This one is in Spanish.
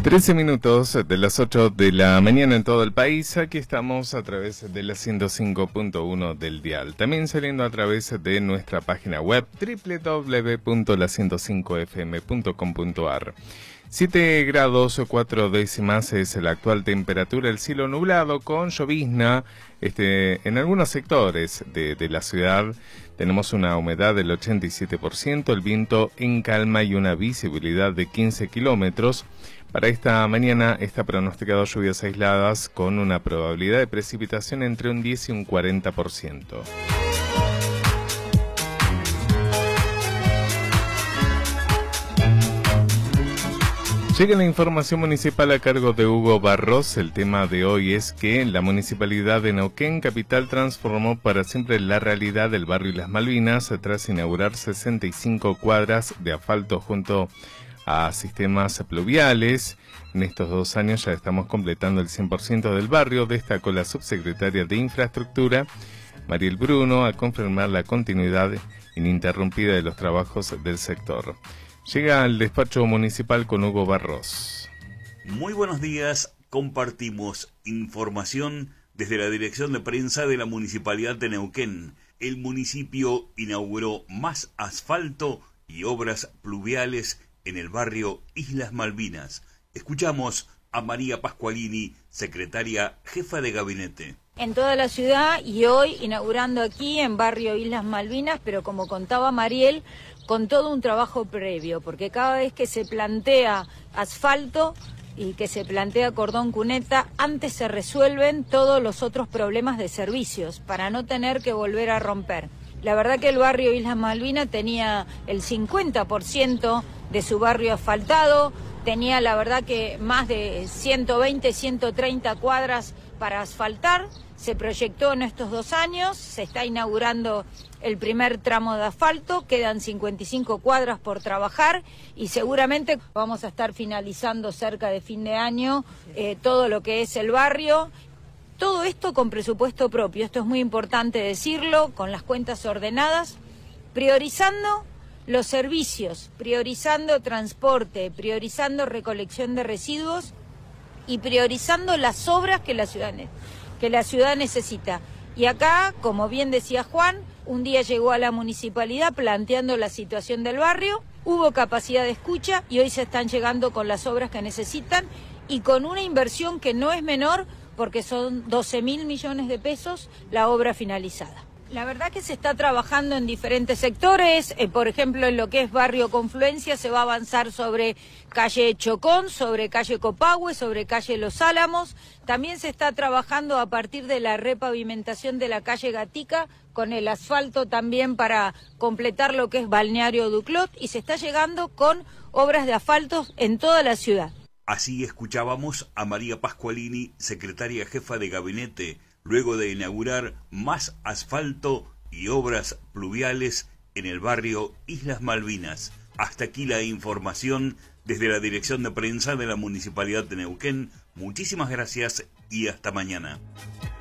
13 minutos de las 8 de la mañana en todo el país. Aquí estamos a través de la 105.1 del dial. También saliendo a través de nuestra página web www.la105fm.com.ar. 7 grados 4 décimas es la actual temperatura. El cielo nublado con llovizna en algunos sectores de la ciudad. Tenemos una humedad del 87%, el viento en calma y una visibilidad de 15 kilómetros. Para esta mañana está pronosticado lluvias aisladas con una probabilidad de precipitación entre un 10 y un 40%. Llega la información municipal a cargo de Hugo Barros. El tema de hoy es que la Municipalidad de Neuquén Capital transformó para siempre la realidad del barrio Las Malvinas tras inaugurar 65 cuadras de asfalto junto a sistemas pluviales. En estos 2 años ya estamos completando el 100% del barrio, destacó la subsecretaria de Infraestructura, Mariel Bruno, a confirmar la continuidad ininterrumpida de los trabajos del sector. Llega al despacho municipal con Hugo Barros. Muy buenos días, compartimos información desde la Dirección de Prensa de la Municipalidad de Neuquén. El municipio inauguró más asfalto y obras pluviales en el barrio Islas Malvinas. Escuchamos a María Pascualini, secretaria jefa de gabinete. En toda la ciudad y hoy inaugurando aquí en barrio Islas Malvinas, pero como contaba Mariel, con todo un trabajo previo, porque cada vez que se plantea asfalto y que se plantea cordón cuneta, antes se resuelven todos los otros problemas de servicios, para no tener que volver a romper. La verdad que el barrio Islas Malvinas tenía el 50% de su barrio asfaltado, tenía la verdad que más de 120, 130 cuadras para asfaltar. Se proyectó en estos 2 años, se está inaugurando el primer tramo de asfalto, quedan 55 cuadras por trabajar y seguramente vamos a estar finalizando cerca de fin de año todo lo que es el barrio. Todo esto con presupuesto propio, esto es muy importante decirlo, con las cuentas ordenadas, priorizando los servicios, priorizando transporte, priorizando recolección de residuos y priorizando las obras que la ciudad necesita. Y acá, como bien decía Juan, un día llegó a la municipalidad planteando la situación del barrio, hubo capacidad de escucha y hoy se están llegando con las obras que necesitan y con una inversión que no es menor porque son 12.000 millones de pesos la obra finalizada. La verdad que se está trabajando en diferentes sectores, por ejemplo en lo que es barrio Confluencia se va a avanzar sobre calle Chocón, sobre calle Copahue, sobre calle Los Álamos. También se está trabajando a partir de la repavimentación de la calle Gatica con el asfalto también para completar lo que es Balneario Duclot y se está llegando con obras de asfalto en toda la ciudad. Así escuchábamos a María Pascualini, secretaria jefa de gabinete, luego de inaugurar más asfalto y obras pluviales en el barrio Islas Malvinas. Hasta aquí la información desde la Dirección de Prensa de la Municipalidad de Neuquén. Muchísimas gracias y hasta mañana.